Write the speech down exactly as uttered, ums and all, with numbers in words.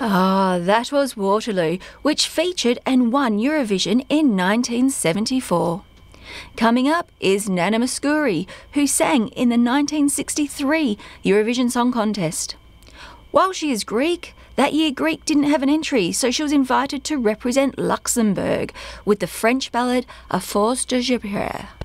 Ah, that was Waterloo, which featured and won Eurovision in nineteen seventy-four. Coming up is Nana Mouskouri, who sang in the nineteen sixty-three Eurovision Song Contest. While she is Greek, that year Greek didn't have an entry, so she was invited to represent Luxembourg with the French ballad A Force de Jupiter.